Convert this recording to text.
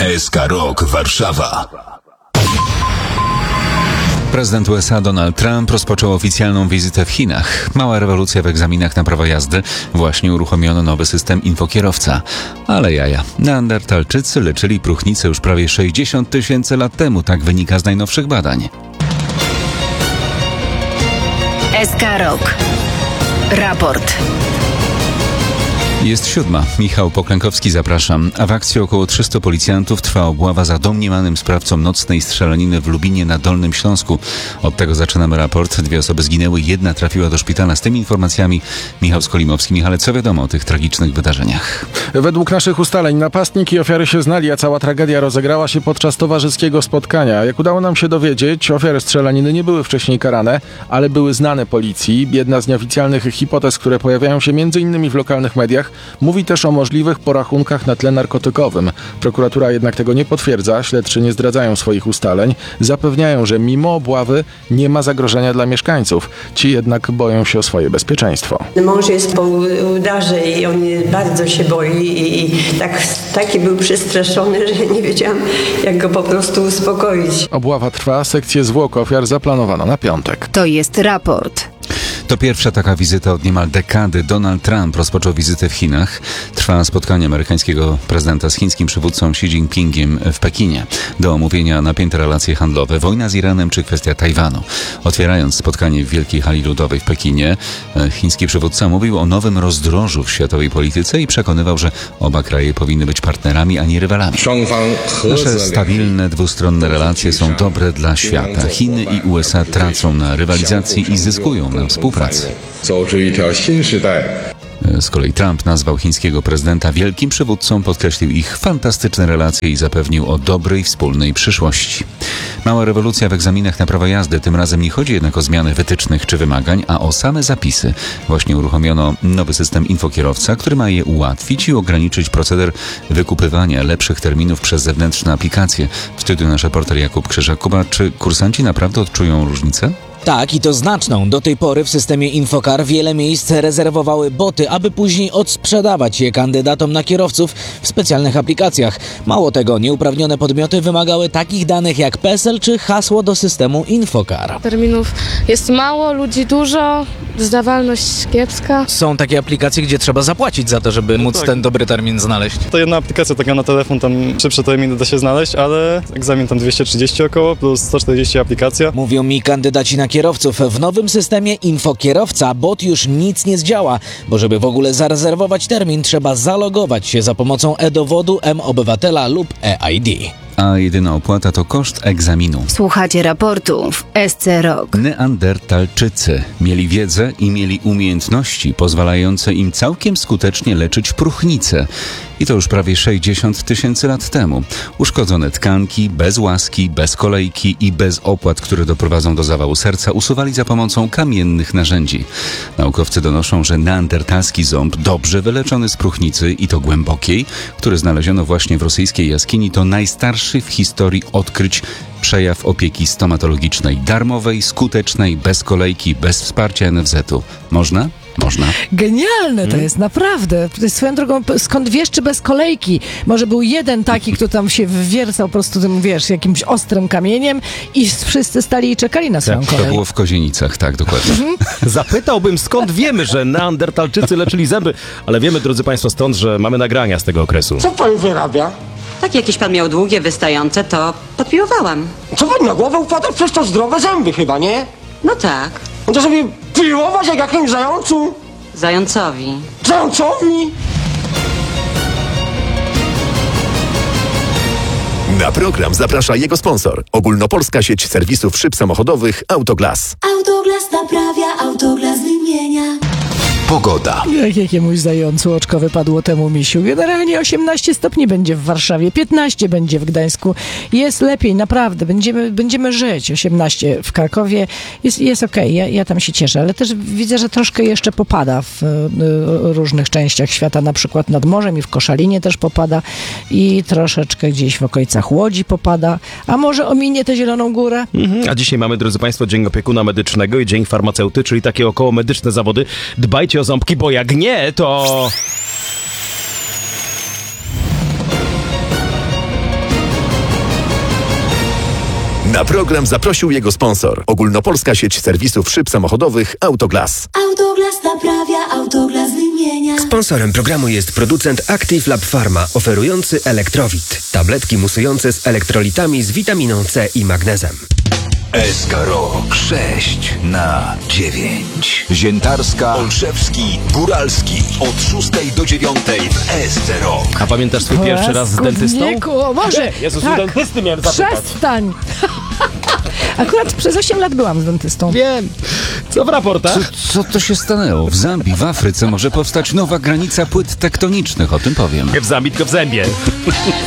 SK Rock Warszawa. Prezydent USA Donald Trump rozpoczął oficjalną wizytę w Chinach. Mała rewolucja w egzaminach na prawo jazdy. Właśnie uruchomiono nowy system infokierowca. Ale jaja. Neandertalczycy leczyli próchnicę już prawie 60 000 lat temu. Tak wynika z najnowszych badań. SK Rock. Raport. Jest 7. Michał Poklękowski, zapraszam. A w akcji około 300 policjantów trwa obława za domniemanym sprawcą nocnej strzelaniny w Lubinie na Dolnym Śląsku. Od tego zaczynamy raport. 2 osoby zginęły, 1 trafiła do szpitala. Z tymi informacjami Michał Skolimowski. Michale, co wiadomo o tych tragicznych wydarzeniach? Według naszych ustaleń napastnik i ofiary się znali, a cała tragedia rozegrała się podczas towarzyskiego spotkania. Jak udało nam się dowiedzieć, ofiary strzelaniny nie były wcześniej karane, ale były znane policji. Jedna z nieoficjalnych hipotez, które pojawiają się m.in. w lokalnych mediach, mówi też o możliwych porachunkach na tle narkotykowym. Prokuratura jednak tego nie potwierdza, śledczy nie zdradzają swoich ustaleń. Zapewniają, że mimo obławy nie ma zagrożenia dla mieszkańców. Ci jednak boją się o swoje bezpieczeństwo. Mąż jest po udarze i on bardzo się boi i taki był przestraszony, że nie wiedziałam, jak go po prostu uspokoić. Obława trwa, sekcję zwłok ofiar zaplanowano na piątek. To jest raport. To pierwsza taka wizyta od niemal dekady. Donald Trump rozpoczął wizytę w Chinach. Trwa spotkanie amerykańskiego prezydenta z chińskim przywódcą Xi Jinpingiem w Pekinie. Do omówienia napięte relacje handlowe, wojna z Iranem czy kwestia Tajwanu. Otwierając spotkanie w Wielkiej Hali Ludowej w Pekinie, chiński przywódca mówił o nowym rozdrożu w światowej polityce i przekonywał, że oba kraje powinny być partnerami, a nie rywalami. Nasze stabilne, dwustronne relacje są dobre dla świata. Chiny i USA tracą na rywalizacji i zyskują na współpracy. Z kolei Trump nazwał chińskiego prezydenta wielkim przywódcą, podkreślił ich fantastyczne relacje i zapewnił o dobrej wspólnej przyszłości. Mała rewolucja w egzaminach na prawo jazdy. Tym razem nie chodzi jednak o zmiany wytycznych czy wymagań, a o same zapisy. Właśnie uruchomiono nowy system infokierowca, który ma je ułatwić i ograniczyć proceder wykupywania lepszych terminów przez zewnętrzne aplikacje. W studiu nasz reporter Jakub Krzyżak. Kuba, czy kursanci naprawdę odczują różnicę? Tak, i to znaczną. Do tej pory w systemie Infokar wiele miejsc rezerwowały boty, aby później odsprzedawać je kandydatom na kierowców w specjalnych aplikacjach. Mało tego, nieuprawnione podmioty wymagały takich danych jak PESEL czy hasło do systemu Infokar. Terminów jest mało, ludzi dużo, zdawalność kiepska. Są takie aplikacje, gdzie trzeba zapłacić za to, żeby móc ten dobry termin znaleźć. To jedna aplikacja taka na telefon, tam szybsze terminy da się znaleźć, ale egzamin tam 230 około, plus 140 aplikacja. Mówią mi kandydaci na kierowców. W nowym systemie Infokierowca bot już nic nie zdziała, bo żeby w ogóle zarezerwować termin, trzeba zalogować się za pomocą e-dowodu, m-obywatela lub e-ID. A jedyna opłata to koszt egzaminu. Słuchacie raportu w SC Rock. Neandertalczycy mieli wiedzę i mieli umiejętności pozwalające im całkiem skutecznie leczyć próchnicę. I to już prawie 60 000 lat temu. Uszkodzone tkanki, bez łaski, bez kolejki i bez opłat, które doprowadzą do zawału serca, usuwali za pomocą kamiennych narzędzi. Naukowcy donoszą, że neandertalski ząb, dobrze wyleczony z próchnicy i to głębokiej, który znaleziono właśnie w rosyjskiej jaskini, to najstarszy w historii odkryć przejaw opieki stomatologicznej, darmowej, skutecznej, bez kolejki, bez wsparcia NFZ-u. Można? Można. Genialne to jest, naprawdę. Swoją drogą, skąd wiesz, czy bez kolejki? Może był jeden taki, kto tam się wwiercał po prostu tym, wiesz, jakimś ostrym kamieniem i wszyscy stali i czekali na swoją kolej. To było w Kozienicach, tak, dokładnie. Zapytałbym, skąd wiemy, że neandertalczycy leczyli zęby, ale wiemy, drodzy Państwo, stąd, że mamy nagrania z tego okresu. Co pan wyrabia? Tak, jakieś pan miał długie, wystające, to podpiłowałam. Co pan na głowę upada? Przecież to zdrowe zęby chyba, nie? No tak. No to sobie piłować jak jakimś zającu? Zającowi. Zającowi? Na program zaprasza jego sponsor. Ogólnopolska sieć serwisów szyb samochodowych Autoglas. Autoglas naprawia, Autoglas wymienia. Pogoda. Jakiemuś zającu oczko wypadło temu misiu. Generalnie 18 stopni będzie w Warszawie, 15 będzie w Gdańsku. Jest lepiej, naprawdę. Będziemy żyć. 18 w Krakowie. Jest okej. Ja tam się cieszę, ale też widzę, że troszkę jeszcze popada w różnych częściach świata, na przykład nad morzem i w Koszalinie też popada i troszeczkę gdzieś w okolicach Łodzi popada. A może ominie tę Zieloną Górę? A dzisiaj mamy, drodzy Państwo, Dzień Opiekuna Medycznego i Dzień Farmaceuty, czyli takie około medyczne zawody. Dbajcie o ząbki, bo jak nie, to... Na program zaprosił jego sponsor. Ogólnopolska sieć serwisów szyb samochodowych Autoglas. Autoglas naprawia, Autoglas wymienia. Sponsorem programu jest producent Active Lab Pharma, oferujący Elektrowit. Tabletki musujące z elektrolitami z witaminą C i magnezem. SK Rok 6/9. Ziętarska, Olszewski, Góralski. Od 6 do 9 w SC Rok. A pamiętasz swój pierwszy raz z dentystą? O Boże, Jezus, tak. u dentysty miałem zapytać. Przestań! Akurat przez 8 lat byłam z dentystą. Wiem. Co w raportach? Co to się stanęło? W Zambii, w Afryce może powstać nowa granica płyt tektonicznych, o tym powiem. Nie w Zambii, tylko w zębie.